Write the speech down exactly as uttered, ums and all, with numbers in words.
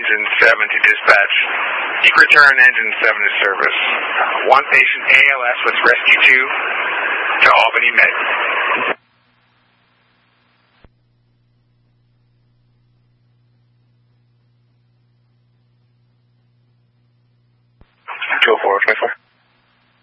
Engine seven to dispatch. You can return Engine seven to service. Uh, one patient A L S with Rescue two to Albany Med. two oh four, twenty-four.